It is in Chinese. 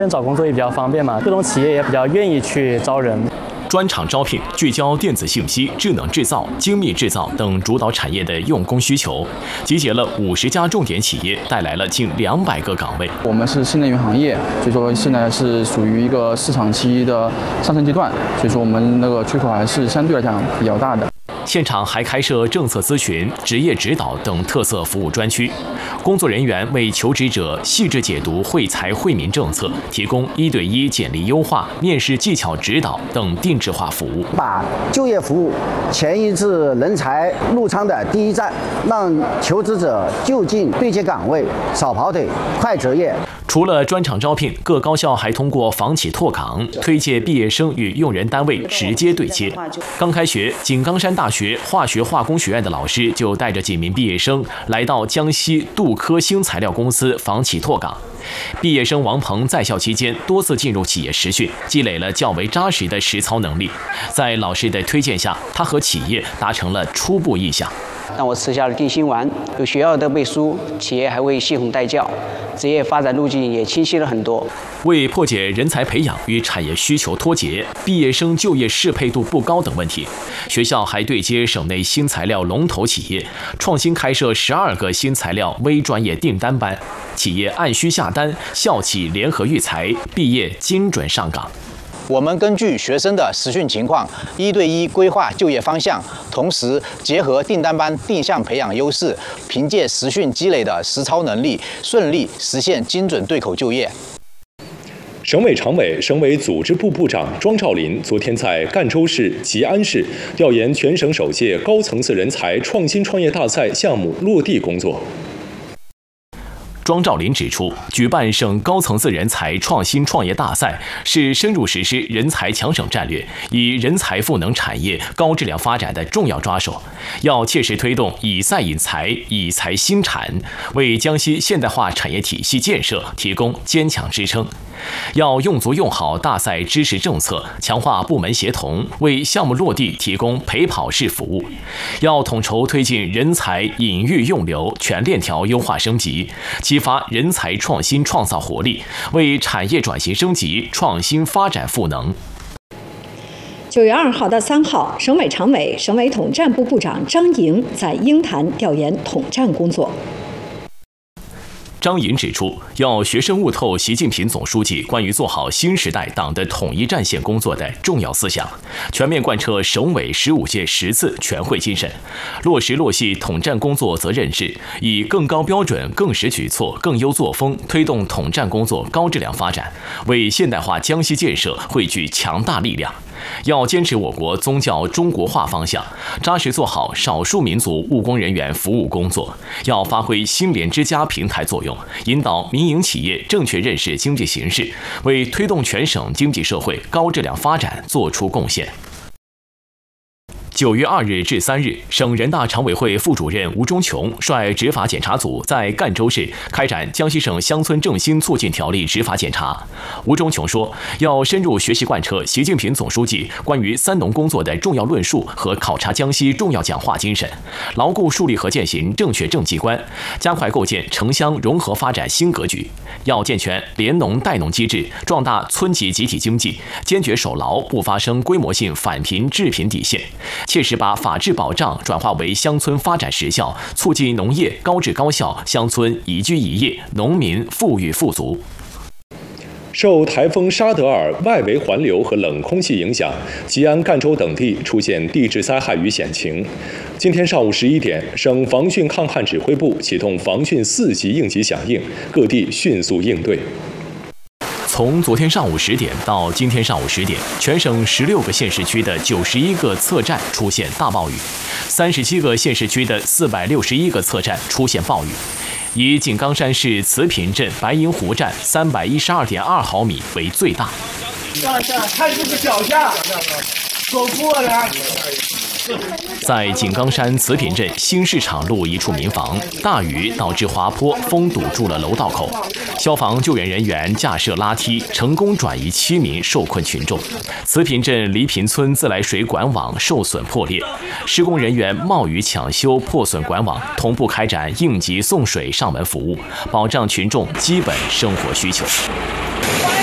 找工作也比较方便嘛，各种企业也比较愿意去招人。 专场招聘聚焦电子信息、智能制造、精密制造等主导产业的用工需求，集结了50家重点企业，带来了近200个岗位。 我们是新能源行业，所以说现在是属于一个市场期的上升阶段，所以说我们那个缺口还是相对来讲比较大的。 现场还开设政策咨询、职业指导等特色服务专区，工作人员为求职者细致解读惠财惠民政策，提供1对1简历优化、面试技巧指导等定制化服务， 把就业服务前移至人才入仓的第一站，让求职者就近对接岗位，少跑腿，快择业。 除了专场招聘，各高校还通过房企拓岗，推介毕业生与用人单位直接对接。刚开学，井冈山大学化学化工学院的老师就带着几名毕业生来到江西杜科新材料公司房企拓岗。毕业生王鹏在校期间多次进入企业实训，积累了较为扎实的实操能力。在老师的推荐下，他和企业达成了初步意向。 让我吃下了定心丸，有学校的背书，企业还会系统带教，职业发展路径也清晰了很多。 为破解人才培养与产业需求脱节、毕业生就业适配度不高等问题，学校还对接省内新材料龙头企业，创新开设12个新材料微专业订单班，企业按需下单，校企联合育才，毕业精准上岗。 我们根据学生的实训情况，1对1规划就业方向，同时结合订单班定向培养优势，凭借实训积累的实操能力，顺利实现精准对口就业。 省委常委、省委组织部部长庄兆林昨天在赣州市、吉安市调研全省首届高层次人才创新创业大赛项目落地工作。 庄兆林指出，举办省高层次人才创新创业大赛是深入实施人才强省战略、以人才赋能产业高质量发展的重要抓手，要切实推动以赛引才、以才兴产，为江西现代化产业体系建设提供坚强支撑。要用足用好大赛支持政策，强化部门协同，为项目落地提供陪跑式服务。要统筹推进人才引育用留全链条优化升级，激发人才创新创造活力，为产业转型升级、创新发展赋能。 9月2号到3号，省委常委、省委统战部部长张莹在鹰潭调研统战工作。 张莹指出，要学深悟透习近平总书记关于做好新时代党的统一战线工作的重要思想，全面贯彻省委15届10次全会精神，落实落细统战工作责任制，以更高标准、更实举措、更优作风推动统战工作高质量发展，为现代化江西建设汇聚强大力量。要坚持我国宗教中国化方向，扎实做好少数民族务工人员服务工作，要发挥新联之家平台作用，引导民营企业正确认识经济形势，为推动全省经济社会高质量发展作出贡献。9月2日至3日，省人大常委会副主任吴忠琼率执法检查组在赣州市开展江西省乡村振兴促进条例执法检查。吴忠琼说，要深入学习贯彻习近平总书记关于3农工作的重要论述和考察江西重要讲话精神，牢固树立和践行正确政绩观，加快构建城乡融合发展新格局。要健全联农带农机制，壮大村级集体经济，坚决守牢不发生规模性返贫致贫底线，切实把法治保障转化为乡村发展实效，促进农业高质高效，乡村宜居宜业，农民富裕富足。 受台风沙德尔外围环流和冷空气影响，吉安、赣州等地出现地质灾害与险情。今天上午11点，省防汛抗旱指挥部启动防汛4级应急响应，各地迅速应对。 从昨天上午10点到今天上午10点，全省16个县市区的91个测站出现大暴雨，37个县市区的461个测站出现暴雨。以井冈山市慈坪镇白银湖站312.2毫米为最大。 看这个脚下，走过来。 在井冈山慈坪镇新市场路一处民房，大雨导致滑坡，封堵住了楼道口。消防救援人员架设拉梯，成功转移7名受困群众。慈坪镇黎坪村自来水管网受损破裂，施工人员冒雨抢修破损管网，同步开展应急送水上门服务，保障群众基本生活需求。